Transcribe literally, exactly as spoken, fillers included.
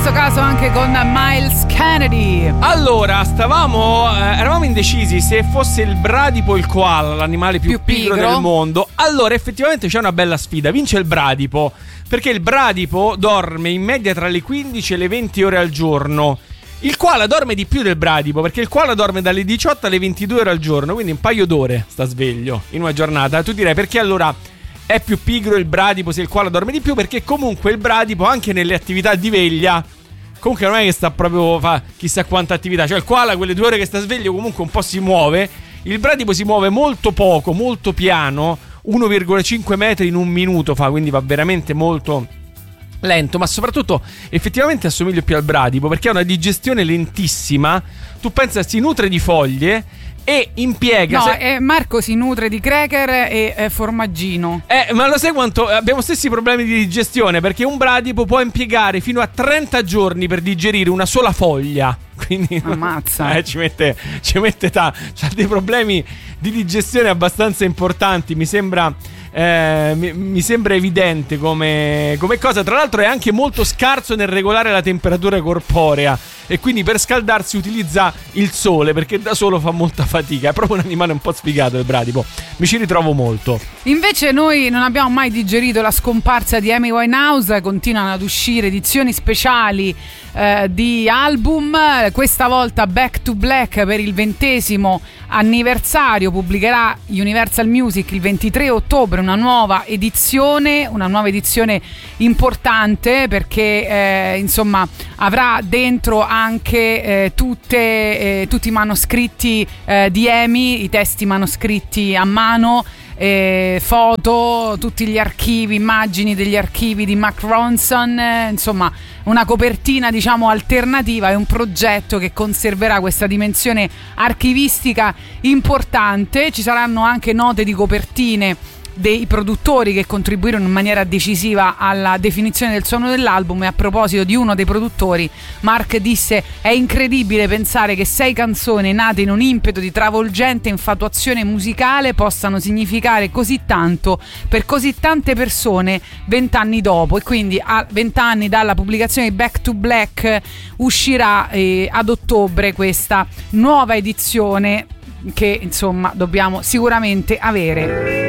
questo caso anche con Myles Kennedy. Allora, stavamo eh, eravamo indecisi se fosse il bradipo o il koala l'animale più, Più pigro, pigro del mondo. Allora, effettivamente c'è una bella sfida. Vince il bradipo, perché il bradipo dorme in media tra le quindici e le venti ore al giorno. Il koala dorme di più del bradipo, perché il koala dorme dalle diciotto alle ventidue ore al giorno, quindi un paio d'ore sta sveglio in una giornata. Tu direi, perché allora è più pigro il bradipo se il koala dorme di più? Perché comunque il bradipo, anche nelle attività di veglia, comunque non è che sta proprio fa chissà quanta attività. Cioè il koala quelle due ore che sta sveglio comunque un po' si muove. Il bradipo si muove molto poco, molto piano, uno virgola cinque metri in un minuto fa, quindi va veramente molto lento, ma soprattutto effettivamente assomiglia più al bradipo perché ha una digestione lentissima. Tu pensa, si nutre di foglie e impiega. No, se... eh, Marco si nutre di cracker e eh, formaggino. Eh, ma lo sai quanto abbiamo stessi problemi di digestione? Perché un bradipo può impiegare fino a trenta giorni per digerire una sola foglia. Quindi ammazza. Eh, ci mette, ci mette ta, c'ha dei problemi di digestione abbastanza importanti. Mi sembra. Eh, mi, mi sembra evidente come, come cosa. Tra l'altro è anche molto scarso nel regolare la temperatura corporea e quindi per scaldarsi utilizza il sole, perché da solo fa molta fatica. È proprio un animale un po' sfigato il bradipo. Mi ci ritrovo molto. Invece noi non abbiamo mai digerito la scomparsa di Amy Winehouse. Continuano ad uscire edizioni speciali eh, di album. Questa volta Back to Black per il ventesimo anniversario. Pubblicherà Universal Music il ventitré ottobre una nuova edizione, una nuova edizione importante perché eh, insomma avrà dentro anche eh, tutte, eh, tutti i manoscritti eh, di Amy, i testi manoscritti a mano, eh, foto, tutti gli archivi, immagini degli archivi di Mark Ronson, eh, insomma una copertina diciamo alternativa. È un progetto che conserverà questa dimensione archivistica importante. Ci saranno anche note di copertine dei produttori che contribuirono in maniera decisiva alla definizione del suono dell'album. E a proposito di uno dei produttori, Mark disse: è incredibile pensare che sei canzoni nate in un impeto di travolgente infatuazione musicale possano significare così tanto per così tante persone vent'anni dopo. E quindi a vent'anni dalla pubblicazione di Back to Black uscirà eh, ad ottobre questa nuova edizione che insomma dobbiamo sicuramente avere.